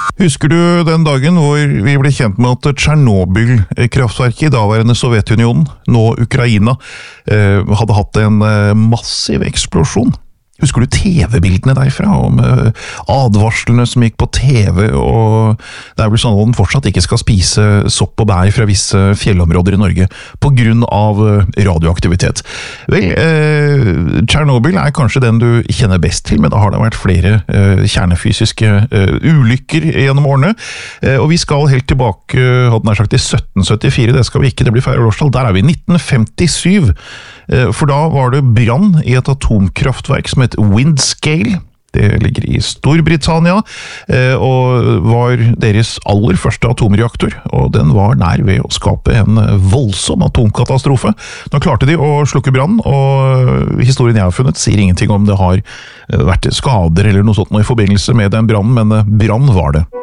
Husker du den dagen hvor vi ble kjent med at Tsjernobyl-kraftverket i daværende Sovjetunionen, nå Ukraina, hadde hatt en massiv eksplosjon? Husker du TV-bildene derfra, om advarslene som gikk på TV, og det vel sånn at den fortsatt ikke skal spise sopp og bær fra visse fjellområder i Norge, på grunn av radioaktivitet. Vel, Tsjernobyl kanskje den du kjenner best til, men da har det vært flere kjernefysiske ulykker gjennom årene, og vi skal helt tilbake, hadde nær sagt, til 1774, det skal vi ikke, det blir færre årstall, der vi i 1957, for da var det brann i et atomkraftverk som het Windscale. Det ligger i Storbritannia, og var deres aller første atomreaktor, og den var nær ved å skape en voldsom atomkatastrofe. Nå klarte de å slukke brann, og historien jeg har funnet sier ingenting om det har vært skader eller noe sånt i forbindelse med den brannen, men brann var det.